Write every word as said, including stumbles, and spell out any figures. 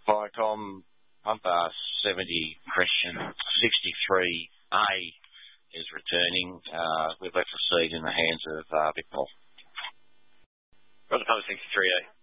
Viacom Pumper seventy question sixty-three A is returning. Uh, we've left the seat in the hands of uh, Vic Paul. Roger, Pumper sixty-three A.